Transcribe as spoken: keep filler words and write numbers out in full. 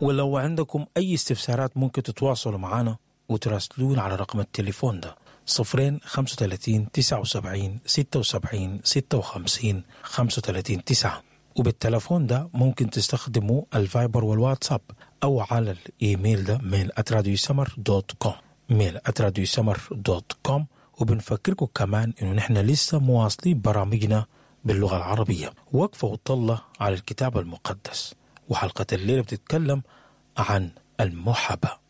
ولو عندكم أي استفسارات ممكن تتواصلوا معنا وتراسلون على رقم التليفون ده صفرين خمسة وثلاثين تسعة وسبعين ستة وسبعين ستة وخمسين خمسة وثلاثين تسعة. وبالتلفون ده ممكن تستخدموا الفايبر والواتساب أو على الإيميل ده ميل آت راديو سمر دوت كوم ميل آت راديو سمر دوت كوم. وبنفكركم كمان إنه نحن لسه مواصلين برامجنا باللغة العربية. وقفة وطلة على الكتاب المقدس، وحلقة الليلة بتتكلم عن المحبة.